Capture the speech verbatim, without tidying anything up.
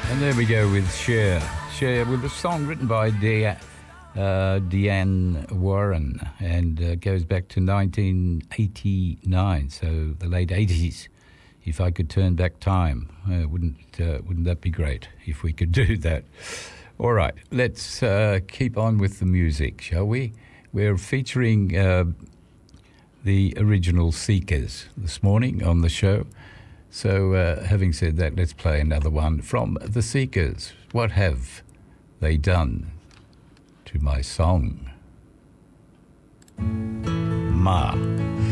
And there we go with Cher. Cher with a song written by De- uh, Deanne Warren, and uh, goes back to nineteen eighty-nine, so the late eighties. If I could turn back time, uh, wouldn't uh, wouldn't that be great if we could do that? All right, let's uh, keep on with the music, shall we? We're featuring uh, the original Seekers this morning on the show. So, uh, having said that, let's play another one from the Seekers. What have they done to my song? Ma.